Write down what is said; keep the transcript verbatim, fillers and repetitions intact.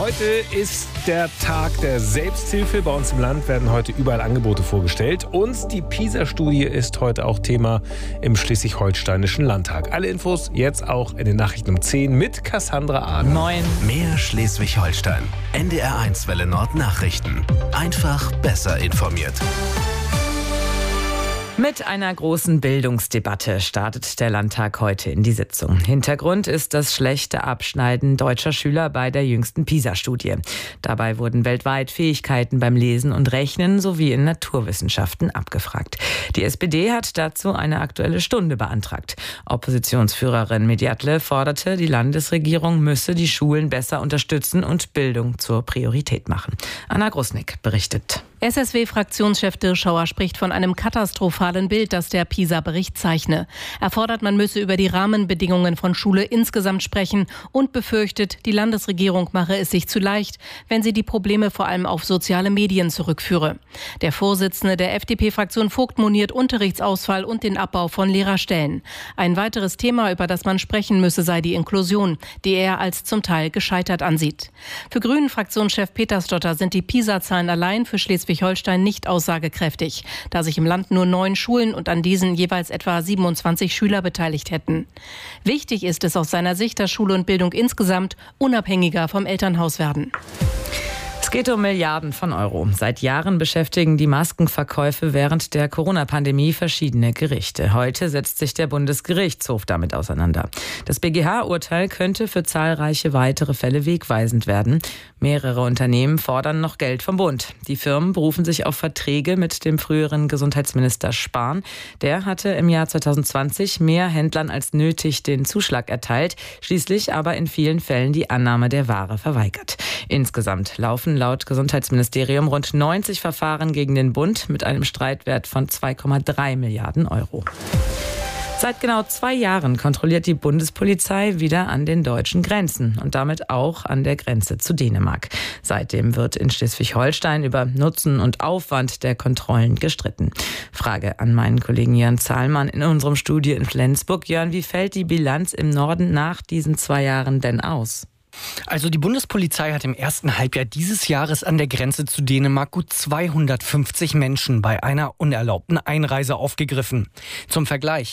Heute ist der Tag der Selbsthilfe. Bei uns im Land werden heute überall Angebote vorgestellt. Und die PISA-Studie ist heute auch Thema im Schleswig-Holsteinischen Landtag. Alle Infos jetzt auch in den Nachrichten um zehn mit Cassandra Ahn. Moin. Mehr Schleswig-Holstein. N D R eins Welle Nord Nachrichten. Einfach besser informiert. Mit einer großen Bildungsdebatte startet der Landtag heute in die Sitzung. Hintergrund ist das schlechte Abschneiden deutscher Schüler bei der jüngsten PISA-Studie. Dabei wurden weltweit Fähigkeiten beim Lesen und Rechnen sowie in Naturwissenschaften abgefragt. Die S P D hat dazu eine Aktuelle Stunde beantragt. Oppositionsführerin Mediatle forderte, die Landesregierung müsse die Schulen besser unterstützen und Bildung zur Priorität machen. Anna Grusnick berichtet. S S W-Fraktionschef Dirschauer spricht von einem katastrophalen Bild, das der PISA-Bericht zeichne. Er fordert, man müsse über die Rahmenbedingungen von Schule insgesamt sprechen und befürchtet, die Landesregierung mache es sich zu leicht, wenn sie die Probleme vor allem auf soziale Medien zurückführe. Der Vorsitzende der F D P-Fraktion Vogt moniert Unterrichtsausfall und den Abbau von Lehrerstellen. Ein weiteres Thema, über das man sprechen müsse, sei die Inklusion, die er als zum Teil gescheitert ansieht. Für Grünen-Fraktionschef Petersdotter sind die PISA-Zahlen allein für Schleswig-Holstein nicht aussagekräftig, da sich im Land nur neun Schulen und an diesen jeweils etwa siebenundzwanzig Schüler beteiligt hätten. Wichtig ist es aus seiner Sicht, dass Schule und Bildung insgesamt unabhängiger vom Elternhaus werden. Es geht um Milliarden von Euro. Seit Jahren beschäftigen die Maskenverkäufe während der Corona-Pandemie verschiedene Gerichte. Heute setzt sich der Bundesgerichtshof damit auseinander. Das B G H-Urteil könnte für zahlreiche weitere Fälle wegweisend werden. Mehrere Unternehmen fordern noch Geld vom Bund. Die Firmen berufen sich auf Verträge mit dem früheren Gesundheitsminister Spahn. Der hatte im Jahr zwanzig zwanzig mehr Händlern als nötig den Zuschlag erteilt, schließlich aber in vielen Fällen die Annahme der Ware verweigert. Insgesamt laufen laut Gesundheitsministerium rund neunzig Verfahren gegen den Bund mit einem Streitwert von zwei Komma drei Milliarden Euro. Seit genau zwei Jahren kontrolliert die Bundespolizei wieder an den deutschen Grenzen und damit auch an der Grenze zu Dänemark. Seitdem wird in Schleswig-Holstein über Nutzen und Aufwand der Kontrollen gestritten. Frage an meinen Kollegen Jörn Zahlmann in unserem Studio in Flensburg. Jörn, wie fällt die Bilanz im Norden nach diesen zwei Jahren denn aus? Also die Bundespolizei hat im ersten Halbjahr dieses Jahres an der Grenze zu Dänemark gut zweihundertfünfzig Menschen bei einer unerlaubten Einreise aufgegriffen. Zum Vergleich,